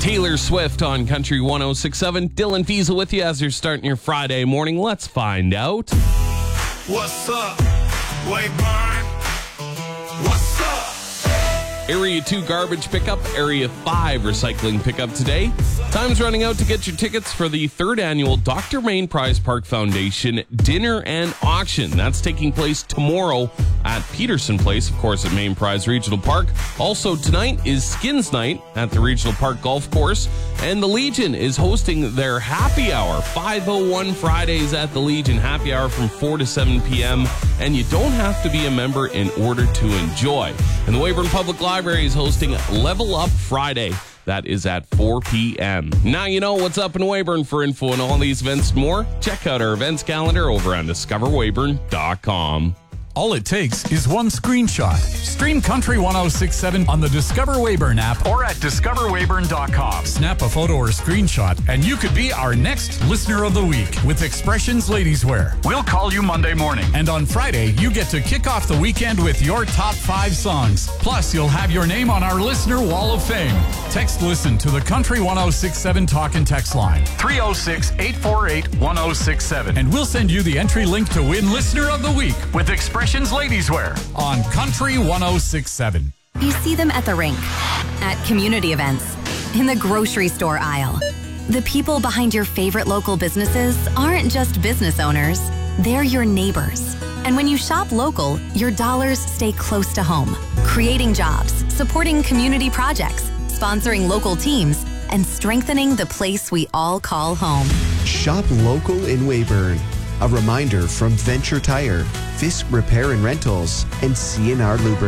Taylor Swift on Country 106.7. Dylan Fiesel with you as you're starting your Friday morning. Let's find out. What's up, Wayburn? What's up? Area 2 garbage pickup, Area 5 recycling pickup today. Time's running out to get your tickets for the 3rd annual Dr. Main Prize Park Foundation dinner and auction. That's taking place tomorrow at Peterson Place, of course, at Main Prize Regional Park. Also tonight is Skins Night at the Regional Park Golf Course, and the Legion is hosting their happy hour, 5:01 Fridays at the Legion, happy hour from 4 to 7 p.m., and you don't have to be a member in order to enjoy. And the Weyburn Public Library is hosting Level Up Friday. That is at 4 p.m. Now you know what's up in Weyburn. For info on all these events and more, check out our events calendar over on discoverweyburn.com. All it takes is one screenshot. Stream Country 106.7 on the Discover Weyburn app or at discoverweyburn.com. Snap a photo or screenshot, and you could be our next Listener of the Week with Expressions Ladies Wear. We'll call you Monday morning. And on Friday, you get to kick off the weekend with your top 5 songs. Plus, you'll have your name on our Listener Wall of Fame. Text LISTEN to the Country 106.7 talk and text line, 306-848-1067. And we'll send you the entry link to win Listener of the Week with Expressions Ladies Wear on Country 106.7. You see them at the rink, at community events, in the grocery store aisle. The people behind your favorite local businesses aren't just business owners, they're your neighbors. And when you shop local, your dollars stay close to home, creating jobs, supporting community projects, sponsoring local teams, and strengthening the place we all call home. Shop local in Weyburn. A reminder from Venture Tire, Fisk Repair and Rentals, and CNR Lubricants.